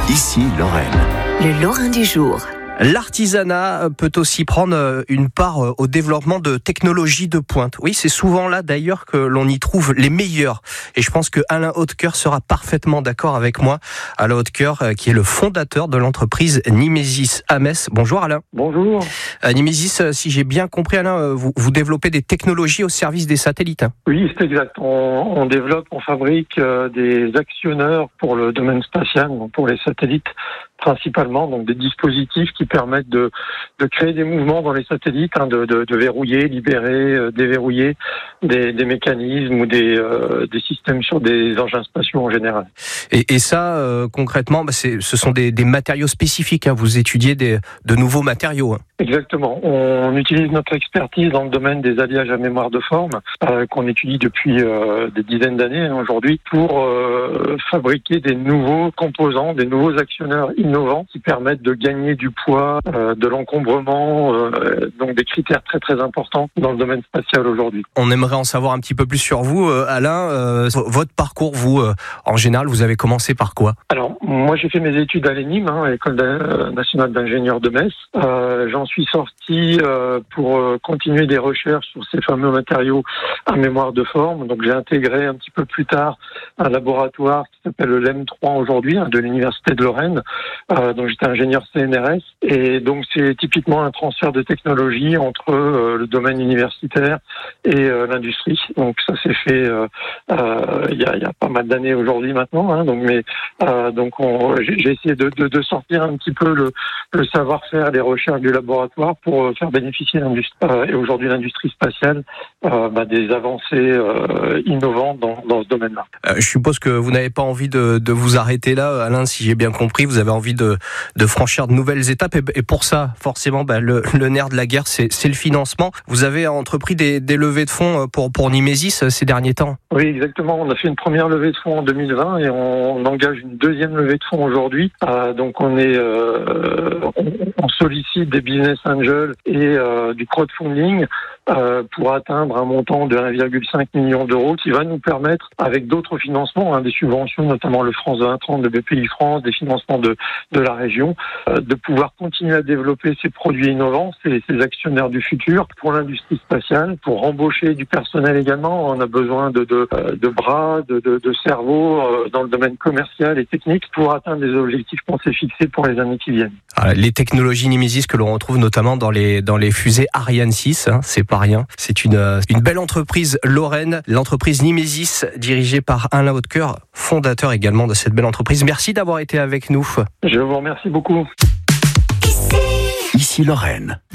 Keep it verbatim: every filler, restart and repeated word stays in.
Ici Lorraine. Le Lorrain du jour. L'artisanat peut aussi prendre une part au développement de technologies de pointe. Oui, c'est souvent là d'ailleurs que l'on y trouve les meilleurs. Et je pense que Alain Hautecoeur sera parfaitement d'accord avec moi. Alain Hautecoeur, qui est le fondateur de l'entreprise Nimesis à Metz. Bonjour Alain. Bonjour. Euh, Nimesis, si j'ai bien compris Alain, vous, vous développez des technologies au service des satellites. Hein. Oui, c'est exact. On, on développe, on fabrique euh, des actionneurs pour le domaine spatial, donc pour les satellites principalement, donc des dispositifs qui permettent de, de créer des mouvements dans les satellites, hein, de, de, de verrouiller, libérer, euh, déverrouiller des, des mécanismes ou des, euh, des systèmes sur des engins spatiaux en général. Et, et ça, euh, concrètement, bah c'est, ce sont des, des matériaux spécifiques. Hein. Vous étudiez des, de nouveaux matériaux. Hein. Exactement. On utilise notre expertise dans le domaine des alliages à mémoire de forme, euh, qu'on étudie depuis euh, des dizaines d'années hein, aujourd'hui, pour euh, fabriquer des nouveaux composants, des nouveaux actionneurs innovants qui permettent de gagner du poids, euh, de l'encombrement, euh, donc des critères très très importants dans le domaine spatial aujourd'hui. On aimerait en savoir un petit peu plus sur vous, euh, Alain. Euh, votre parcours, vous, euh, en général, vous avez commencé par quoi ? Alors, moi j'ai fait mes études à l'E N I M, hein, à l'École nationale d'ingénieurs de Metz. Euh, j'en suis sorti euh, pour euh, continuer des recherches sur ces fameux matériaux à mémoire de forme. Donc j'ai intégré un petit peu plus tard un laboratoire qui s'appelle le L E M trois aujourd'hui, hein, de l'Université de Lorraine. Euh, donc j'étais ingénieur C N R S et donc c'est typiquement un transfert de technologie entre euh, le domaine universitaire et euh, l'industrie. Donc ça s'est fait euh, euh, il y, a, il y a pas mal d'années aujourd'hui maintenant. Hein, donc mais euh, donc on, j'ai, j'ai essayé de, de, de sortir un petit peu le, le savoir-faire, les recherches du laboratoire pour faire bénéficier l'industrie euh, et aujourd'hui l'industrie spatiale euh, bah, des avancées euh, innovantes dans, dans ce domaine-là. Euh, je suppose que vous n'avez pas envie de, de vous arrêter là, Alain, si j'ai bien compris. Vous avez envie de, de franchir de nouvelles étapes et, et pour ça, forcément, bah, le, le nerf de la guerre, c'est, c'est le financement. Vous avez entrepris des, des levées de fonds pour, pour Nimesis ces derniers temps. Oui, exactement. On a fait une première levée de fonds en deux mille vingt et on, on engage une deuxième levée de fonds aujourd'hui. Euh, donc on est, euh, on, on sollicite des business angels et euh, du crowdfunding euh, pour atteindre un montant de un virgule cinq million d'euros qui va nous permettre, avec d'autres financements, hein, des subventions, notamment le France vingt trente de B P I France, des financements de, de la région, euh, de pouvoir continuer à développer ces produits innovants, ces, ces actionnaires du futur pour l'industrie spatiale, pour embaucher du personnel également. On a besoin de, de, de bras, de, de, de cerveaux euh, dans le domaine commercial et technique pour atteindre les objectifs qu'on s'est fixés pour les années qui viennent. Alors, les technologies Nimesis que l'on retrouve notamment dans les, dans les fusées Ariane six, hein, c'est pas rien. C'est une, une belle entreprise lorraine, l'entreprise Nimesis, dirigée par Alain Hautecoeur, fondateur également de cette belle entreprise. Merci d'avoir été avec nous. Je vous remercie beaucoup. Ici Lorraine.